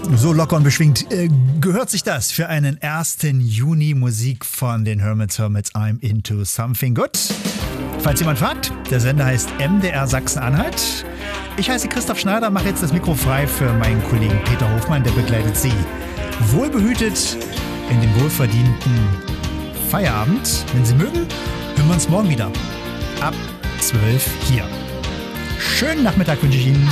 So locker und beschwingt gehört sich das für einen 1. Juni Musik von den Hermits, I'm into something good. Falls jemand fragt, der Sender heißt MDR Sachsen-Anhalt. Ich heiße Christoph Schneider, mache jetzt das Mikro frei für meinen Kollegen Peter Hofmann, der begleitet Sie wohlbehütet in den wohlverdienten Feierabend. Wenn Sie mögen, hören wir uns morgen wieder ab 12 hier. Schönen Nachmittag wünsche ich Ihnen.